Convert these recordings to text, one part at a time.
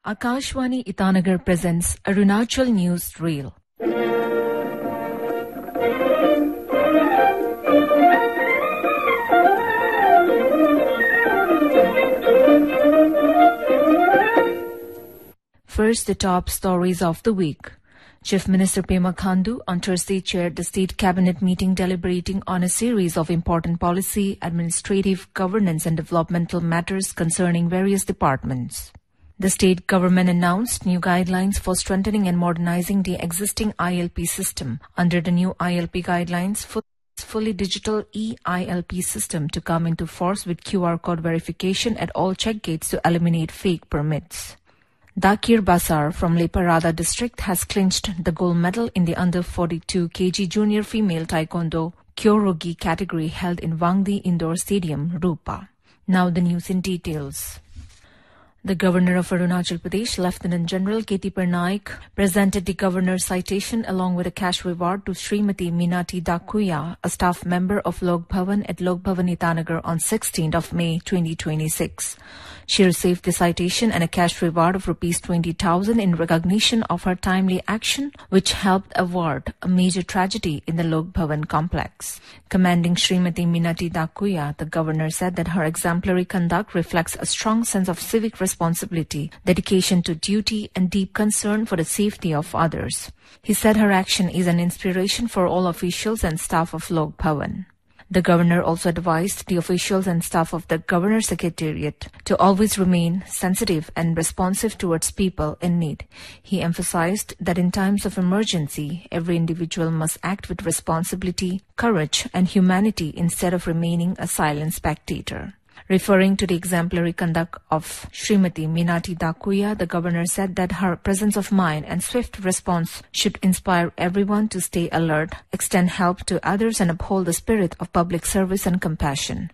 Akashwani Itanagar presents Arunachal News Reel. First, the top stories of the week. Chief Minister Pema Khandu on Thursday chaired the State Cabinet meeting deliberating on a series of important policy, administrative, governance and developmental matters concerning various departments. The state government announced new guidelines for strengthening and modernizing the existing ILP system. Under the new ILP guidelines, fully digital e-ILP system to come into force with QR code verification at all check gates to eliminate fake permits. Dakir Basar from Leparada district has clinched the gold medal in the under 42 kg junior female taekwondo kyorugi category held in Wangdi Indoor Stadium, Rupa. Now the news in details. The Governor of Arunachal Pradesh, Lieutenant General K.T. Parnaik, presented the Governor's citation along with a cash reward to Srimati Minati Dakuya, a staff member of Lok Bhavan at Lok Bhavan Itanagar on 16th of May 2026. She received the citation and a cash reward of Rs 20,000 in recognition of her timely action, which helped avert a major tragedy in the Lok Bhavan complex. Commending Srimati Minati Dakuya, the Governor said that her exemplary conduct reflects a strong sense of civic responsibility, dedication to duty, and deep concern for the safety of others. He said her action is an inspiration for all officials and staff of Lok Bhavan. The Governor also advised the officials and staff of the Governor's Secretariat to always remain sensitive and responsive towards people in need. He emphasized that in times of emergency, every individual must act with responsibility, courage, and humanity instead of remaining a silent spectator. Referring to the exemplary conduct of Srimati Minati Dakuya, the Governor said that her presence of mind and swift response should inspire everyone to stay alert, extend help to others, and uphold the spirit of public service and compassion.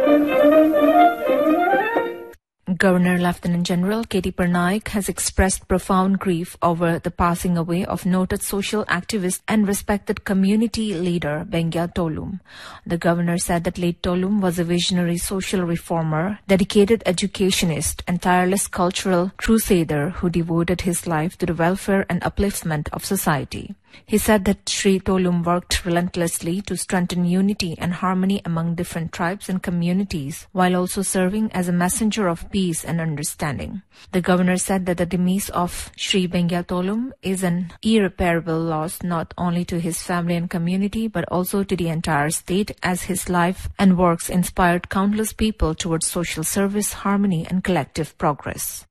Governor Lieutenant General K.T. Parnaik has expressed profound grief over the passing away of noted social activist and respected community leader Bengya Tolum. The Governor said that late Tolum was a visionary social reformer, dedicated educationist, and tireless cultural crusader who devoted his life to the welfare and upliftment of society. He said that Sri Tolum worked relentlessly to strengthen unity and harmony among different tribes and communities, while also serving as a messenger of peace and understanding. The Governor said that the demise of Sri Bengya Tolum is an irreparable loss not only to his family and community, but also to the entire state, as his life and works inspired countless people towards social service, harmony, and collective progress.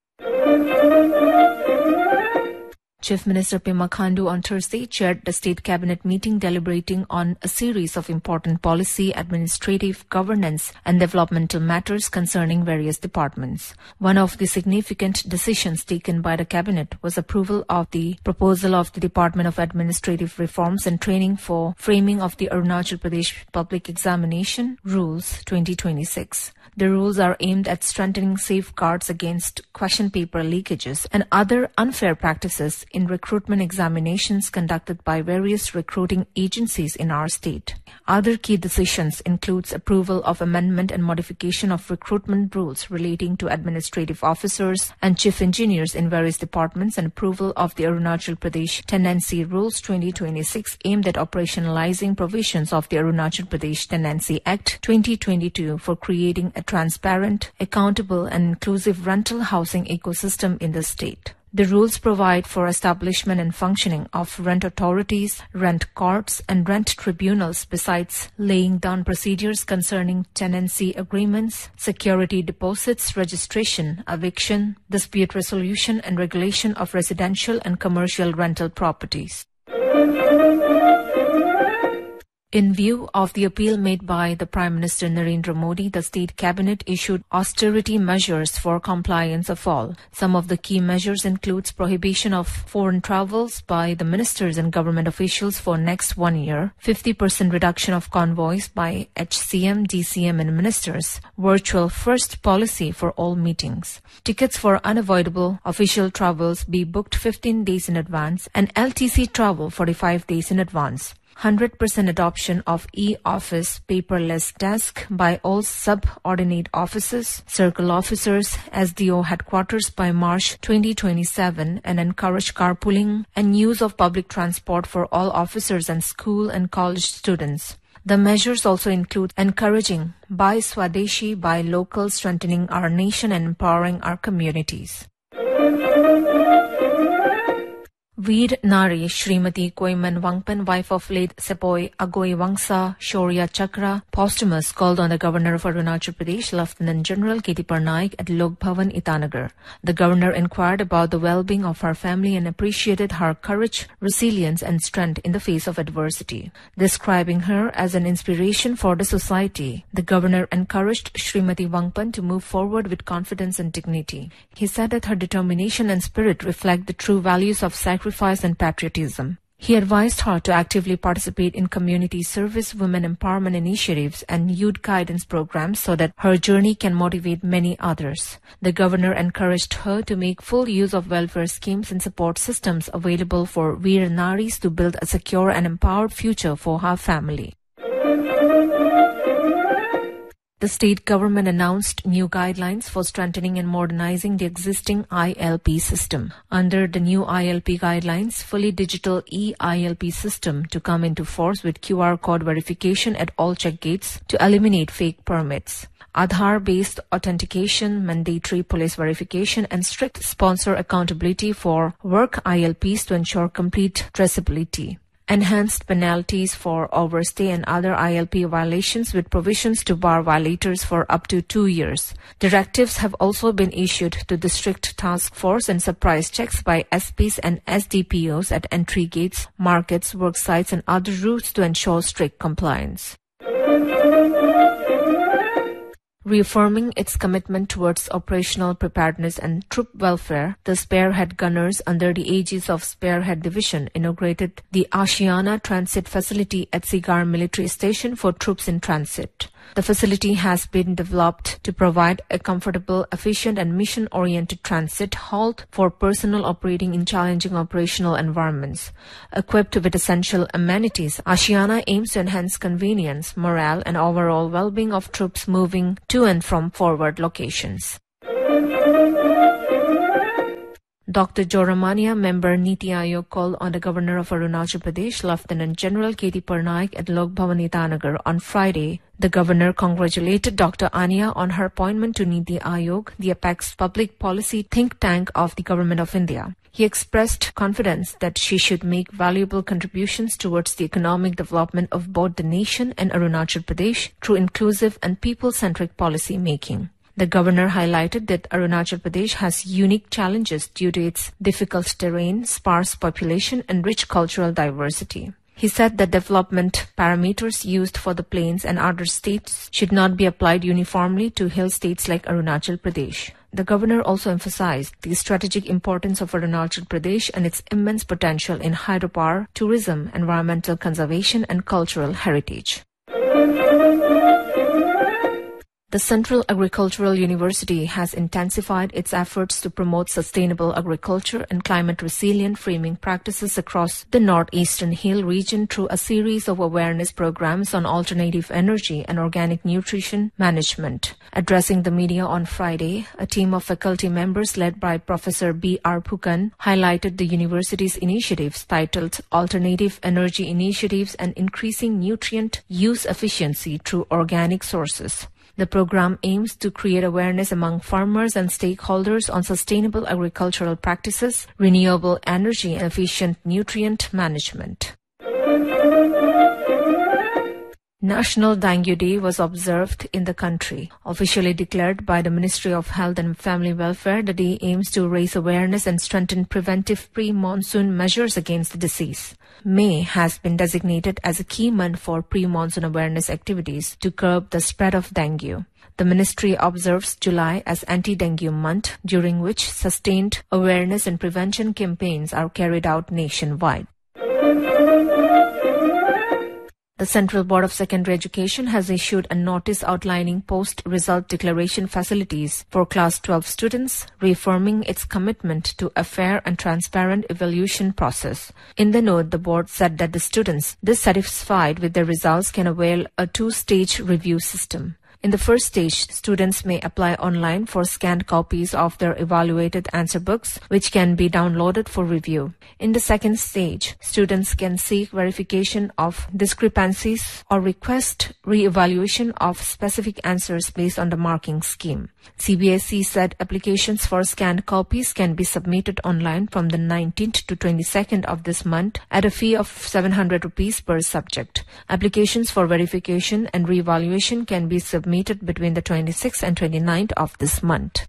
Chief Minister Pema Khandu on Thursday chaired the State Cabinet meeting deliberating on a series of important policy, administrative, governance and developmental matters concerning various departments. One of the significant decisions taken by the Cabinet was approval of the proposal of the Department of Administrative Reforms and Training for framing of the Arunachal Pradesh Public Examination Rules 2026. The rules are aimed at strengthening safeguards against question paper leakages and other unfair practices in recruitment examinations conducted by various recruiting agencies in our state. Other key decisions includes approval of amendment and modification of recruitment rules relating to administrative officers and chief engineers in various departments, and approval of the Arunachal Pradesh Tenancy Rules 2026 aimed at operationalizing provisions of the Arunachal Pradesh Tenancy Act 2022 for creating a transparent, accountable and inclusive rental housing ecosystem in the state. The rules provide for establishment and functioning of rent authorities, rent courts, and rent tribunals, besides laying down procedures concerning tenancy agreements, security deposits, registration, eviction, dispute resolution, and regulation of residential and commercial rental properties. In view of the appeal made by the Prime Minister Narendra Modi, the State Cabinet issued austerity measures for compliance of all. Some of the key measures includes prohibition of foreign travels by the ministers and government officials for next 1 year, 50% reduction of convoys by HCM, DCM and ministers, virtual first policy for all meetings, tickets for unavoidable official travels be booked 15 days in advance, and LTC travel 45 days in advance. 100% adoption of e-office paperless desk by all subordinate officers, circle officers, SDO headquarters by March 2027, and encourage carpooling and use of public transport for all officers and school and college students. The measures also include encouraging Buy Swadeshi, buy local, strengthening our nation and empowering our communities. Veer Nari Srimati Koiman Wangpan, wife of late Sepoy Agoi Wangsa Shaurya Chakra, posthumous, called on the Governor of Arunachal Pradesh, Lieutenant General K.T. Parnaik, at Lok Bhavan, Itanagar. The Governor inquired about the well-being of her family and appreciated her courage, resilience and strength in the face of adversity. Describing her as an inspiration for the society, the Governor encouraged Srimati Wangpan to move forward with confidence and dignity. He said that her determination and spirit reflect the true values of sacrifice and patriotism. He advised her to actively participate in community service, women empowerment initiatives, and youth guidance programs so that her journey can motivate many others. The Governor encouraged her to make full use of welfare schemes and support systems available for Veer Naris to build a secure and empowered future for her family. The state government announced new guidelines for strengthening and modernizing the existing ILP system. Under the new ILP guidelines, fully digital e-ILP system to come into force with QR code verification at all check gates to eliminate fake permits. Aadhaar-based authentication, mandatory police verification, and strict sponsor accountability for work ILPs to ensure complete traceability. Enhanced penalties for overstay and other ILP violations with provisions to bar violators for up to 2 years. Directives have also been issued to district task force and surprise checks by SPs and SDPOs at entry gates, markets, work sites and other routes to ensure strict compliance. Reaffirming its commitment towards operational preparedness and troop welfare, the Spearhead Gunners, under the aegis of Spearhead Division, inaugurated the Ashiana Transit Facility at Sigar Military Station for troops in transit. The facility has been developed to provide a comfortable, efficient and mission-oriented transit halt for personnel operating in challenging operational environments. Equipped with essential amenities, Ashiana aims to enhance convenience, morale and overall well-being of troops moving to and from forward locations. Dr. Joramania, member Niti Aayog, called on the Governor of Arunachal Pradesh, Lieutenant General K.T. Parnaik, at Lok Bhavan, Itanagar on Friday. The Governor congratulated Dr. Ania on her appointment to Niti Aayog, the apex public policy think tank of the Government of India. He expressed confidence that she should make valuable contributions towards the economic development of both the nation and Arunachal Pradesh through inclusive and people-centric policy making. The Governor highlighted that Arunachal Pradesh has unique challenges due to its difficult terrain, sparse population and rich cultural diversity. He said that development parameters used for the plains and other states should not be applied uniformly to hill states like Arunachal Pradesh. The Governor also emphasized the strategic importance of Arunachal Pradesh and its immense potential in hydropower, tourism, environmental conservation and cultural heritage. The Central Agricultural University has intensified its efforts to promote sustainable agriculture and climate-resilient farming practices across the northeastern hill region through a series of awareness programs on alternative energy and organic nutrition management. Addressing the media on Friday, a team of faculty members led by Professor B.R. Phukan highlighted the university's initiatives titled Alternative Energy Initiatives and Increasing Nutrient Use Efficiency Through Organic Sources. The program aims to create awareness among farmers and stakeholders on sustainable agricultural practices, renewable energy, and efficient nutrient management. National Dengue Day was observed in the country. Officially declared by the Ministry of Health and Family Welfare, the day aims to raise awareness and strengthen preventive pre-monsoon measures against the disease. May has been designated as a key month for pre-monsoon awareness activities to curb the spread of dengue. The ministry observes July as Anti-Dengue Month, during which sustained awareness and prevention campaigns are carried out nationwide. The Central Board of Secondary Education has issued a notice outlining post-result declaration facilities for Class 12 students, reaffirming its commitment to a fair and transparent evaluation process. In the note, the board said that the students dissatisfied with their results can avail a two-stage review system. In the first stage, students may apply online for scanned copies of their evaluated answer books, which can be downloaded for review. In the second stage, students can seek verification of discrepancies or request re-evaluation of specific answers based on the marking scheme. CBSE said applications for scanned copies can be submitted online from the 19th to 22nd of this month at a fee of 700 rupees per subject. Applications for verification and re-evaluation can be submitted between the 26th and 29th of this month.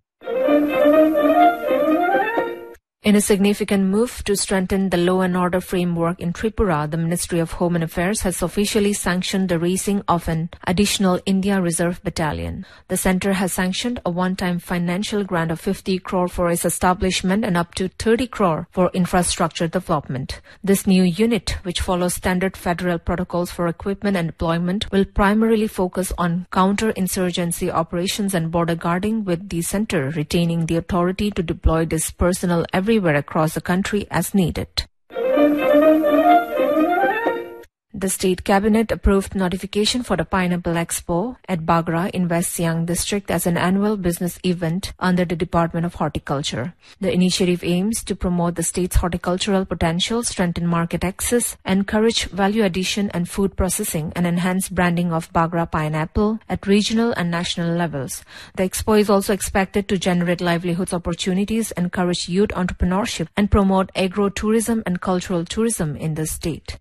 In a significant move to strengthen the law and order framework in Tripura, the Ministry of Home Affairs has officially sanctioned the raising of an additional India Reserve Battalion. The centre has sanctioned a one-time financial grant of 50 crore for its establishment and up to 30 crore for infrastructure development. This new unit, which follows standard federal protocols for equipment and deployment, will primarily focus on counter-insurgency operations and border guarding, with the centre retaining the authority to deploy this personnel everywhere across the country as needed. The State Cabinet approved notification for the Pineapple Expo at Bagra in West Siang district as an annual business event under the Department of Horticulture. The initiative aims to promote the state's horticultural potential, strengthen market access, encourage value addition and food processing, and enhance branding of Bagra pineapple at regional and national levels. The expo is also expected to generate livelihoods opportunities, encourage youth entrepreneurship, and promote agro-tourism and cultural tourism in the state.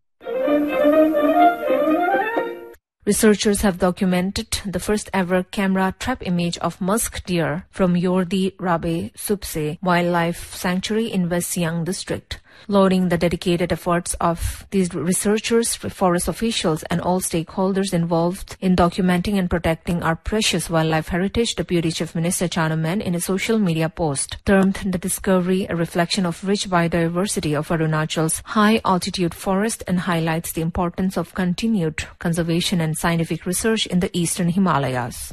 Researchers have documented the first ever camera trap image of musk deer from Yordi Rabe Subse Wildlife Sanctuary in West Siang district. Lauding the dedicated efforts of these researchers, forest officials, and all stakeholders involved in documenting and protecting our precious wildlife heritage, Deputy Chief Minister Chana Men, in a social media post, termed the discovery a reflection of rich biodiversity of Arunachal's high-altitude forest and highlights the importance of continued conservation and scientific research in the eastern Himalayas.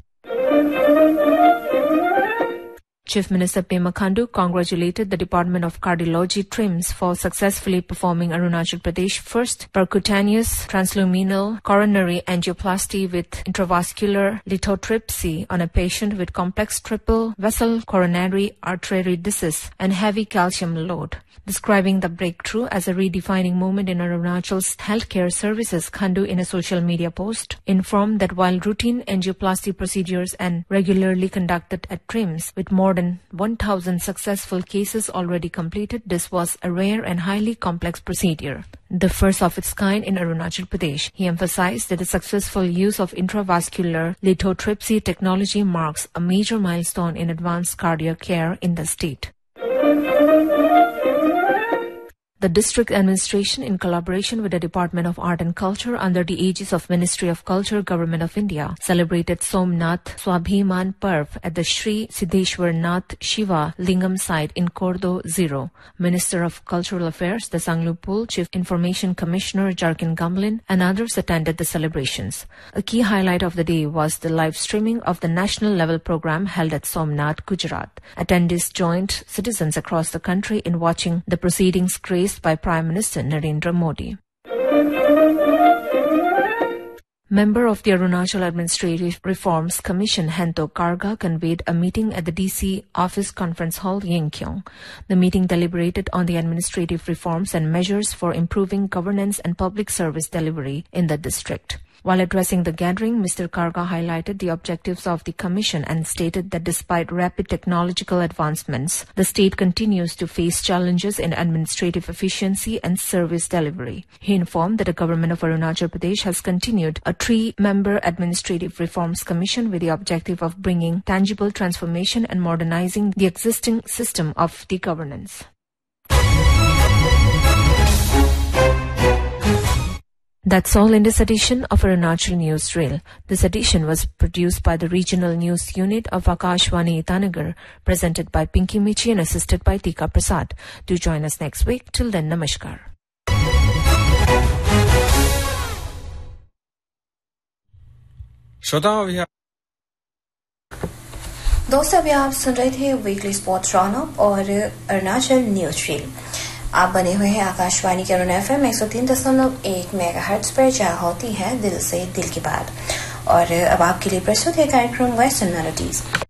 Chief Minister Pema Khandu congratulated the Department of Cardiology TRIMS for successfully performing Arunachal Pradesh first percutaneous transluminal coronary angioplasty with intravascular lithotripsy on a patient with complex triple vessel coronary artery disease and heavy calcium load. Describing the breakthrough as a redefining moment in Arunachal's healthcare services, Khandu, in a social media post, informed that while routine angioplasty procedures and regularly conducted at TRIMS, with more than 1,000 successful cases already completed, this was a rare and highly complex procedure, the first of its kind in Arunachal Pradesh. He emphasized that the successful use of intravascular lithotripsy technology marks a major milestone in advanced cardiac care in the state. The district administration, in collaboration with the Department of Art and Culture under the aegis of Ministry of Culture, Government of India, celebrated Somnath Swabhiman Parv at the Sri Siddheshwar Nath Shiva Lingam site in Kordo 0. Minister of Cultural Affairs, the Sanglupul, Chief Information Commissioner Jarkin Gamlin, and others attended the celebrations. A key highlight of the day was the live streaming of the national level program held at Somnath, Gujarat. Attendees joined citizens across the country in watching the proceedings graced by Prime Minister Narendra Modi. Member of the Arunachal Administrative Reforms Commission, Hento Karga, convened a meeting at the DC Office Conference Hall, Yingkiong. The meeting deliberated on the administrative reforms and measures for improving governance and public service delivery in the district. While addressing the gathering, Mr. Karga highlighted the objectives of the Commission and stated that despite rapid technological advancements, the state continues to face challenges in administrative efficiency and service delivery. He informed that the Government of Arunachal Pradesh has continued a 3-member Administrative Reforms Commission with the objective of bringing tangible transformation and modernizing the existing system of the governance. That's all in this edition of Arunachal News Reel. This edition was produced by the Regional News Unit of Akashvani Itanagar, presented by Pinky Michi and assisted by Tika Prasad. Do join us next week. Till then, namaskar. श्रोताओं दोस्तों अभी आप सुन रहे थे weekly sports roundup और Arunachal news field. आप बने हुए हैं आकाशवाणी के अरुण FM 103.1 मेगाहर्ट्ज पर, जहाँ होती है दिल से दिल की बात। और अब आपके लिए प्रस्तुत है कार्यक्रम वेस्टर्न मेलोडीज।